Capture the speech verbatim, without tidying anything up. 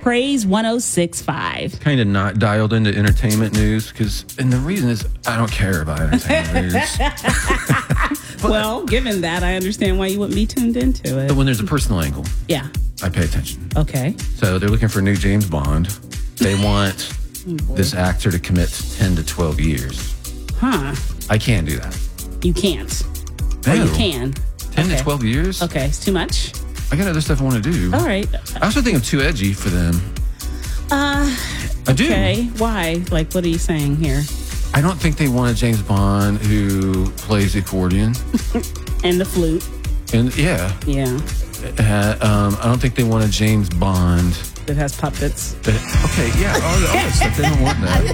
Praise one oh six point five. Kind of not dialed into entertainment news because, and the reason is I don't care about entertainment news. Well, given that, I understand why you wouldn't be tuned into it. But when there's a personal angle, yeah, I pay attention. Okay. So they're looking for a new James Bond. They want oh this actor to commit ten to twelve years. Huh. I can't do that. You can't. No. Or you can. ten okay. to twelve years? Okay, it's too much. I got other stuff I want to do. All right. I also think I'm too edgy for them. Uh, I do. Okay, why? Like, what are you saying here? I don't think they want a James Bond who plays the accordion. And the flute. And yeah. Yeah. Uh, um, I don't think they want a James Bond that has puppets. That, okay, yeah, all, all that stuff. They don't want that.